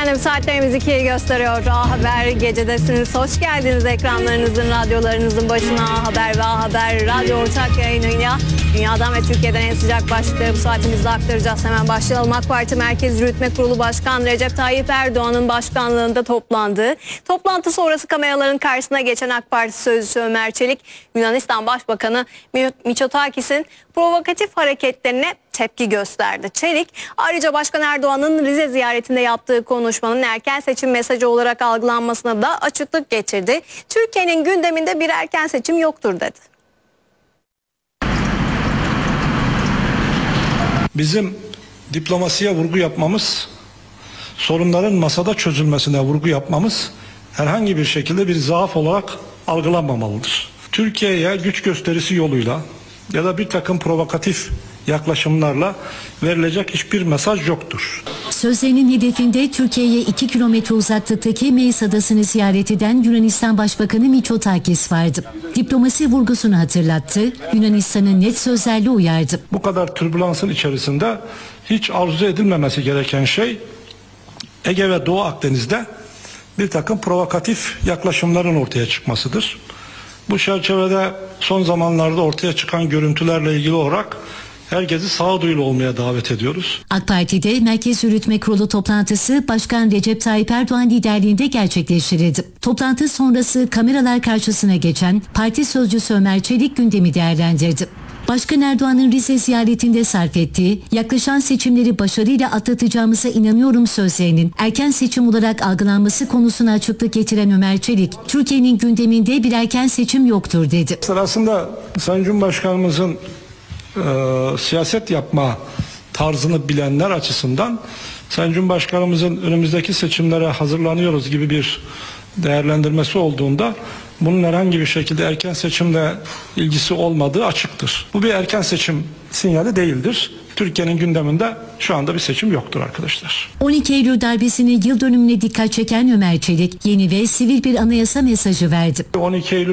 Efendim saatlerimiz 2'yi gösteriyor. A Haber gecedesiniz. Hoş geldiniz ekranlarınızın, radyolarınızın başına. A Haber ve A Haber radyo ortak yayınıyla dünyadan ve Türkiye'den en sıcak başlıkları bu saatimizde aktaracağız. Hemen başlayalım. AK Parti Merkez Yürütme Kurulu Başkanı Recep Tayyip Erdoğan'ın başkanlığında toplandığı toplantı sonrası kameraların karşısına geçen AK Parti sözcüsü Ömer Çelik, Yunanistan Başbakanı Mitsotakis'in provokatif hareketlerine tepki gösterdi. Çelik ayrıca Başkan Erdoğan'ın Rize ziyaretinde yaptığı konuşmanın erken seçim mesajı olarak algılanmasına da açıklık getirdi. Türkiye'nin gündeminde bir erken seçim yoktur dedi. Bizim diplomasiye vurgu yapmamız, sorunların masada çözülmesine vurgu yapmamız herhangi bir şekilde bir zaaf olarak algılanmamalıdır. Türkiye'ye güç gösterisi yoluyla ya da bir takım provokatif yaklaşımlarla verilecek hiçbir mesaj yoktur. Sözlerinin hedefinde Türkiye'ye 2 kilometre uzaklıktaki Meis Adası'nı ziyaret eden Yunanistan Başbakanı Mitsotakis vardı. Diplomasi vurgusunu hatırlattı, Yunanistan'ı net sözlerle uyardı. Bu kadar türbülansın içerisinde hiç arzu edilmemesi gereken şey Ege ve Doğu Akdeniz'de bir takım provokatif yaklaşımların ortaya çıkmasıdır. Bu çerçevede son zamanlarda ortaya çıkan görüntülerle ilgili olarak herkesi sağduyulu olmaya davet ediyoruz. AK Parti'de Merkez Yürütme Kurulu toplantısı Başkan Recep Tayyip Erdoğan liderliğinde gerçekleştirildi. Toplantı sonrası kameralar karşısına geçen parti sözcüsü Ömer Çelik gündemi değerlendirdi. Başkan Erdoğan'ın Rize ziyaretinde sarf ettiği yaklaşan seçimleri başarıyla atlatacağımıza inanıyorum sözlerinin erken seçim olarak algılanması konusuna açıklık getiren Ömer Çelik, Türkiye'nin gündeminde bir erken seçim yoktur dedi. Aslında Sayın Cumhurbaşkanımızın siyaset yapma tarzını bilenler açısından Sayın Cumhurbaşkanımızın önümüzdeki seçimlere hazırlanıyoruz gibi bir değerlendirmesi olduğunda bunun herhangi bir şekilde erken seçimle ilgisi olmadığı açıktır. Bu bir erken seçim sinyali değildir. Türkiye'nin gündeminde şu anda bir seçim yoktur arkadaşlar. 12 Eylül darbesinin yıl dönümüne dikkat çeken Ömer Çelik, yeni ve sivil bir anayasa mesajı verdi. 12 Eylül